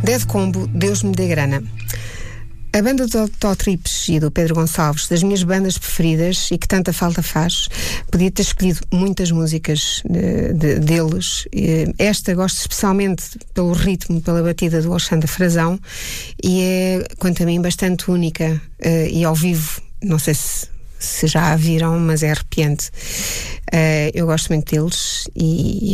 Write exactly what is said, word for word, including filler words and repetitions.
Dead Combo, Deus me dê grana. A banda do Tó Trips e do Pedro Gonçalves, das minhas bandas preferidas e que tanta falta faz, podia ter escolhido muitas músicas de, de, deles. Esta gosto especialmente pelo ritmo, pela batida do Alexandre Frazão, e é, quanto a mim, bastante única. E ao vivo, não sei se, se já a viram, mas é arrepiante. Eu gosto muito deles e